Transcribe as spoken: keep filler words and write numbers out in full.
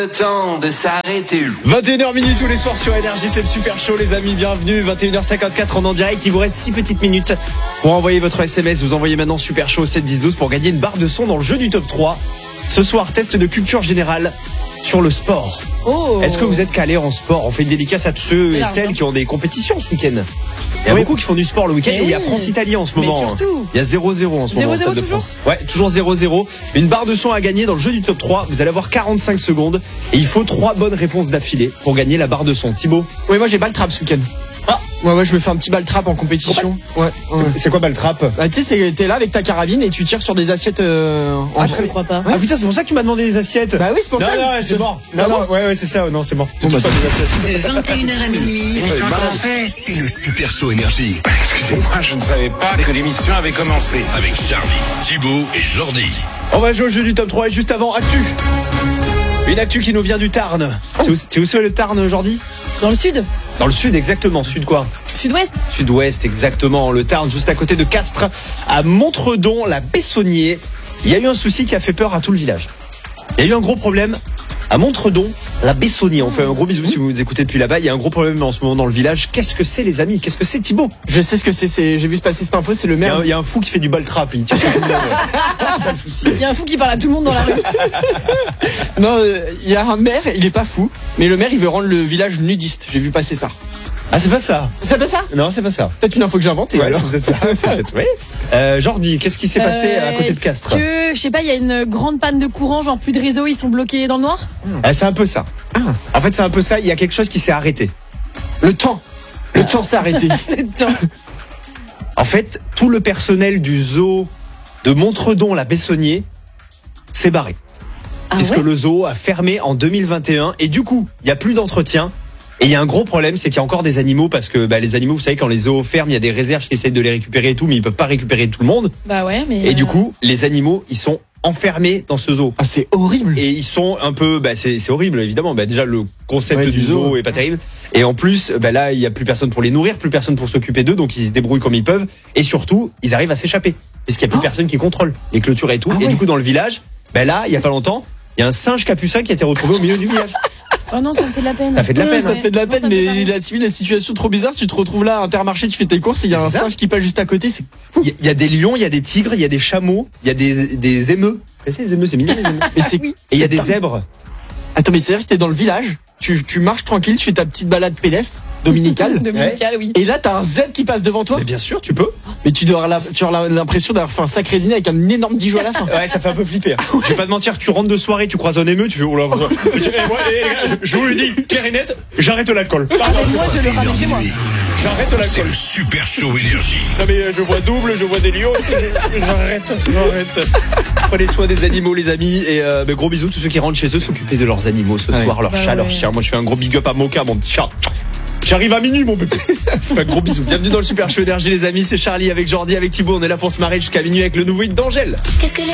Le temps de s'arrêter. vingt et une heures minutes tous les soirs sur Énergie, c'est le super show les amis, bienvenue. Vingt et une heures cinquante-quatre en, en direct, il vous reste six petites minutes pour envoyer votre S M S. Vous envoyez maintenant super show sept dix douze pour gagner une barre de son dans le jeu du top trois. Ce soir, test de culture générale sur le sport. Oh. Est-ce que vous êtes calé en sport? On fait une dédicace à tous ceux et celles qui ont des compétitions ce week-end. Il y a oui. beaucoup qui font du sport le week-end. Et oui. il y a France-Italie en ce moment. Mais surtout. Il y a zéro zéro en ce moment. zéro zéro toujours. Ouais, toujours zéro zéro. Une barre de son à gagner dans le jeu du top trois. Vous allez avoir quarante-cinq secondes. Et il faut trois bonnes réponses d'affilée pour gagner la barre de son. Thibaut? Oui, moi j'ai ball trap ce week-end. Ah, ouais, ouais, je me fais un petit ball trap en compétition. Ouais. ouais. C'est quoi ball trap? Bah, tu sais, t'es là avec ta carabine et tu tires sur des assiettes. Euh, en ah, je ne crois pas. Ouais. Ah putain, c'est pour ça que tu m'as demandé des assiettes. Bah oui, c'est pour non, ça. Non, non, c'est mort. Non, non, ouais, ouais, c'est ça. Non, c'est mort. Bon, bah, de vingt et une heures à minuit, l'émission a commencé. C'est le Super Show Énergie. Excusez-moi, je ne savais pas que l'émission avait commencé. Avec Charlie, Thibaut et Jordi. On va jouer au jeu du top trois et juste avant, actu. Une actu qui nous vient du Tarn. Oh. Tu sais où c'est le Tarn, Jordi? Dans le sud. Dans le sud, exactement. Sud quoi? Sud-ouest. Sud-ouest, exactement. Le Tarn, juste à côté de Castres, à Montredon, la Bessonnier. Il y a eu un souci qui a fait peur à tout le village. Il y a eu un gros problème à Montredon, la Bessonnier. On fait un gros bisou si vous nous écoutez depuis là-bas. Il y a un gros problème en ce moment dans le village. Qu'est-ce que c'est, les amis? Qu'est-ce que c'est, Thibaut? Je sais ce que c'est. c'est... J'ai vu se passer cette info. C'est le maire. Il y, y a un fou qui fait du ball trap. Il tire sur tout le monde. C'est le souci. Il y a un fou qui parle à tout le monde dans la rue. Non, il euh, y a un maire. Il est pas fou, mais le maire il veut rendre le village nudiste. J'ai vu passer ça. Ah, c'est pas ça. C'est pas ça? Non, c'est pas ça. Peut-être une info que j'ai inventée. Ouais, alors. c'est peut-être ça. C'est peut-être, oui. Euh, Jordi, qu'est-ce qui s'est passé euh, à côté de Castres? Que, je sais pas, il y a une grande panne de courant, genre plus de réseau, ils sont bloqués dans le noir? Ah, c'est un peu ça. Ah. En fait, c'est un peu ça. Il y a quelque chose qui s'est arrêté. Le temps. Le temps s'est arrêté. Le temps. En fait, tout le personnel du zoo de Montredon, la Bessonnier, s'est barré. Ah puisque ouais le zoo a fermé en deux mille vingt et un. Et du coup, il n'y a plus d'entretien. Et il y a un gros problème, c'est qu'il y a encore des animaux, parce que bah, les animaux, vous savez, quand les zoos ferment, il y a des réserves qui essayent de les récupérer et tout, mais ils peuvent pas récupérer tout le monde. Bah ouais, mais. Et euh... du coup, les animaux, ils sont enfermés dans ce zoo. Ah, c'est horrible. Et ils sont un peu, bah c'est, c'est horrible évidemment. Bah déjà le concept ouais, du, du zoo, zoo est pas terrible. Et en plus, bah là il y a plus personne pour les nourrir, plus personne pour s'occuper d'eux, donc ils se débrouillent comme ils peuvent. Et surtout, ils arrivent à s'échapper, puisqu'il y a plus oh. personne qui contrôle les clôtures et tout. Ah et ouais. du coup dans le village, bah là il y a pas longtemps, il y a un singe capucin qui a été retrouvé au milieu du village. Oh non, ça me fait de la peine. Ça fait de la ouais, peine. Ça hein. fait de la peine, non, mais il a la situation trop bizarre. Tu te retrouves là à Intermarché, tu fais tes courses et il y a un ça. singe qui passe juste à côté. C'est fou. Il y, y a des lions, il y a des tigres, il y a des chameaux, il y a des, des émeus. C'est les émeus, c'est mignon les émeus. Mais c'est, oui. Et il y a des zèbres. Attends, mais c'est-à-dire que t'es dans le village, tu, tu marches tranquille, tu fais ta petite balade pédestre, dominicale. Dominicale, oui. Et là, t'as un zèbre qui passe devant toi. Mais bien sûr, tu peux. Mais tu dois avoir, tu as l'impression d'avoir fait un sacré dîner avec un énorme Dijon à la fin. Ouais, ça fait un peu flipper. Je vais pas te mentir, tu rentres de soirée, tu croises un émeu, tu fais oh là. je, je, je vous le dis, clair et net, j'arrête l'alcool. Pardon, moi, je le ramène chez moi. J'arrête l'alcool. C'est le Super Show Énergie. Non mais je vois double, je vois des lions. J'arrête, j'arrête. Prenez soin des animaux, les amis. Et euh, bah, gros bisous tous ceux qui rentrent chez eux, s'occuper de leurs animaux ce ouais. soir, leurs bah chats, ouais. leurs chiens. Moi, je fais un gros big up à Moka, mon petit chat. J'arrive à minuit, mon bébé. Un gros bisou. Bienvenue dans le Super Show Énergie, les amis. C'est Charlie avec Jordi, avec Thibaut. On est là pour se marrer jusqu'à minuit avec le nouveau hit d'Angèle. Qu'est-ce que les